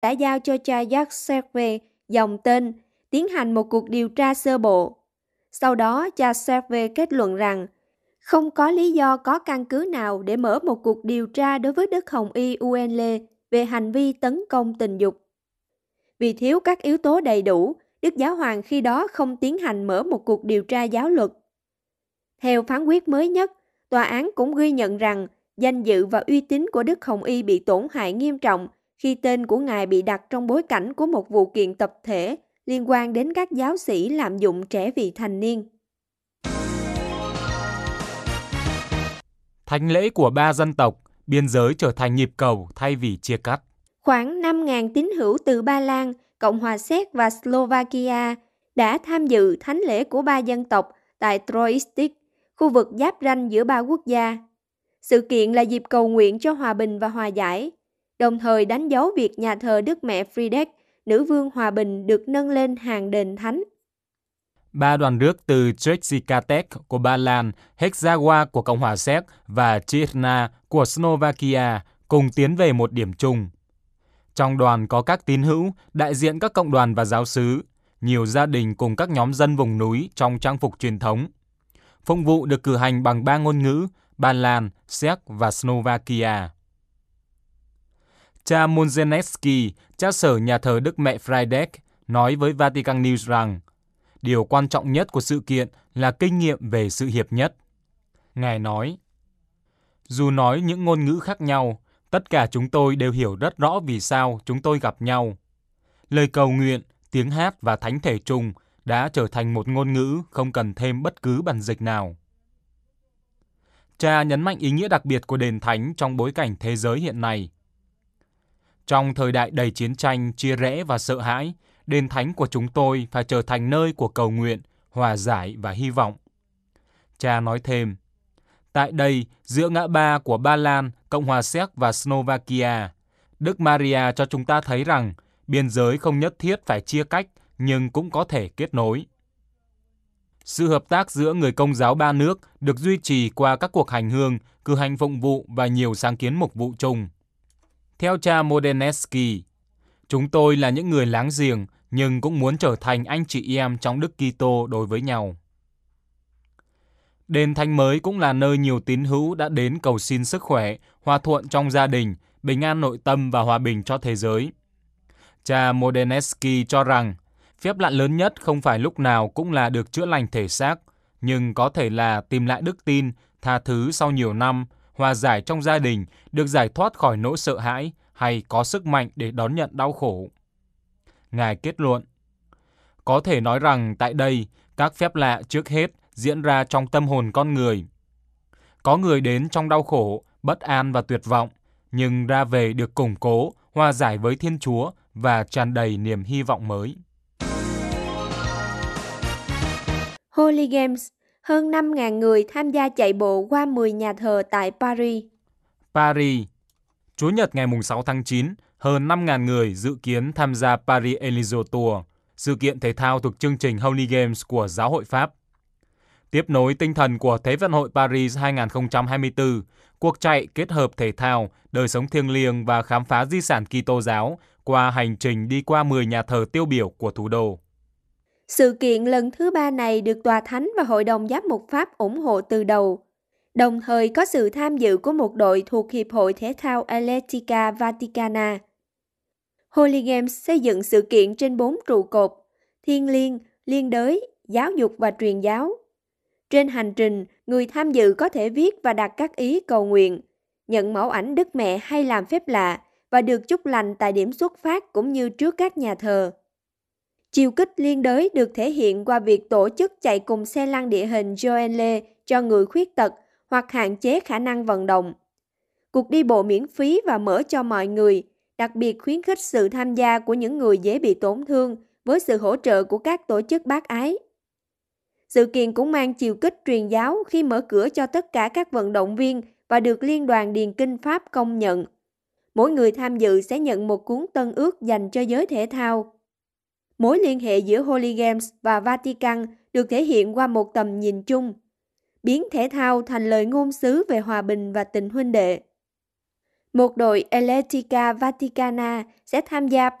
đã giao cho cha Jacques Servet dòng tên tiến hành một cuộc điều tra sơ bộ. Sau đó, cha Servet kết luận rằng không có lý do có căn cứ nào để mở một cuộc điều tra đối với Đức Hồng Y Uenle về hành vi tấn công tình dục. Vì thiếu các yếu tố đầy đủ, Đức Giáo Hoàng khi đó không tiến hành mở một cuộc điều tra giáo luật. Theo phán quyết mới nhất, tòa án cũng ghi nhận rằng danh dự và uy tín của Đức Hồng Y bị tổn hại nghiêm trọng khi tên của Ngài bị đặt trong bối cảnh của một vụ kiện tập thể liên quan đến các giáo sĩ lạm dụng trẻ vị thành niên. Thánh lễ của 3 dân tộc, biên giới trở thành nhịp cầu thay vì chia cắt. Khoảng 5.000 tín hữu từ Ba Lan, Cộng hòa Séc và Slovakia đã tham dự thánh lễ của 3 dân tộc tại Troistic, khu vực giáp ranh giữa 3 quốc gia. Sự kiện là dịp cầu nguyện cho hòa bình và hòa giải, đồng thời đánh dấu việc nhà thờ Đức Mẹ Friedeck, nữ vương hòa bình, được nâng lên hàng đền thánh. 3 đoàn rước từ Trzeskatek của Ba Lan, Hexawa của Cộng hòa Séc và Chirna của Slovakia cùng tiến về một điểm chung. Trong đoàn có các tín hữu, đại diện các cộng đoàn và giáo xứ, nhiều gia đình cùng các nhóm dân vùng núi trong trang phục truyền thống. Phụng vụ được cử hành bằng 3 ngôn ngữ, Ba Lan, Séc và Slovakia. Cha Munzenevsky, cha sở nhà thờ Đức Mẹ Friedeck, nói với Vatican News rằng điều quan trọng nhất của sự kiện là kinh nghiệm về sự hiệp nhất. Ngài nói, dù nói những ngôn ngữ khác nhau, tất cả chúng tôi đều hiểu rất rõ vì sao chúng tôi gặp nhau. Lời cầu nguyện, tiếng hát và thánh thể chung đã trở thành một ngôn ngữ không cần thêm bất cứ bản dịch nào. Cha nhấn mạnh ý nghĩa đặc biệt của đền thánh trong bối cảnh thế giới hiện nay. Trong thời đại đầy chiến tranh, chia rẽ và sợ hãi, đền thánh của chúng tôi phải trở thành nơi của cầu nguyện, hòa giải và hy vọng. Cha nói thêm, tại đây, giữa ngã ba của Ba Lan, Cộng hòa Séc và Slovakia, Đức Maria cho chúng ta thấy rằng biên giới không nhất thiết phải chia cách, nhưng cũng có thể kết nối. Sự hợp tác giữa người Công giáo 3 nước được duy trì qua các cuộc hành hương, cử hành phụng vụ và nhiều sáng kiến mục vụ chung. Theo cha Modenesky, chúng tôi là những người láng giềng nhưng cũng muốn trở thành anh chị em trong Đức Kitô đối với nhau. Đền thánh mới cũng là nơi nhiều tín hữu đã đến cầu xin sức khỏe, hòa thuận trong gia đình, bình an nội tâm và hòa bình cho thế giới. Cha Modenesky cho rằng, phép lạ lớn nhất không phải lúc nào cũng là được chữa lành thể xác, nhưng có thể là tìm lại đức tin, tha thứ sau nhiều năm, hòa giải trong gia đình, được giải thoát khỏi nỗi sợ hãi hay có sức mạnh để đón nhận đau khổ. Ngài kết luận, có thể nói rằng tại đây, các phép lạ trước hết diễn ra trong tâm hồn con người. Có người đến trong đau khổ, bất an và tuyệt vọng, nhưng ra về được củng cố, hòa giải với Thiên Chúa và tràn đầy niềm hy vọng mới. Holy Games, hơn 5.000 người tham gia chạy bộ qua 10 nhà thờ tại Paris. Paris, Chủ nhật ngày 6 tháng 9, hơn 5.000 người dự kiến tham gia Paris Elysée Tour, sự kiện thể thao thuộc chương trình Holy Games của Giáo hội Pháp. Tiếp nối tinh thần của Thế vận hội Paris 2024, cuộc chạy kết hợp thể thao, đời sống thiêng liêng và khám phá di sản Kitô giáo qua hành trình đi qua 10 nhà thờ tiêu biểu của thủ đô. Sự kiện lần thứ 3 này được Tòa Thánh và Hội đồng Giám mục Pháp ủng hộ từ đầu, đồng thời có sự tham dự của một đội thuộc Hiệp hội Thể thao Atletica Vaticana. Holy Games xây dựng sự kiện trên 4 trụ cột: thiêng liêng, liên đới, giáo dục và truyền giáo. Trên hành trình, người tham dự có thể viết và đặt các ý cầu nguyện, nhận mẫu ảnh Đức Mẹ hay làm phép lạ và được chúc lành tại điểm xuất phát cũng như trước các nhà thờ. Chiều kích liên đới được thể hiện qua việc tổ chức chạy cùng xe lăn địa hình Joenle cho người khuyết tật hoặc hạn chế khả năng vận động. Cuộc đi bộ miễn phí và mở cho mọi người, đặc biệt khuyến khích sự tham gia của những người dễ bị tổn thương với sự hỗ trợ của các tổ chức bác ái. Sự kiện cũng mang chiều kích truyền giáo khi mở cửa cho tất cả các vận động viên và được Liên đoàn Điền Kinh Pháp công nhận. Mỗi người tham dự sẽ nhận một cuốn tân ước dành cho giới thể thao. Mối liên hệ giữa Holy Games và Vatican được thể hiện qua một tầm nhìn chung, biến thể thao thành lời ngôn sứ về hòa bình và tình huynh đệ. Một đội Atletica Vaticana sẽ tham gia